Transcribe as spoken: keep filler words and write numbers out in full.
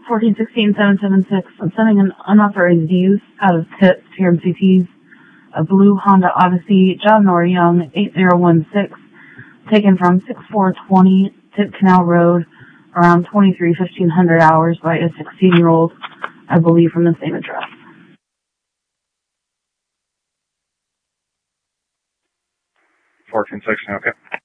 fourteen sixteen seven seven six. I'm sending an unauthorized use out of tips here in C Ts. A blue Honda Odyssey, John Nor Young, eight zero one six, taken from six four twenty Tip Canal Road, around twenty-three fifteen hundred hours by a sixteen-year-old, I believe, from the same address. fourteen sixteen, okay.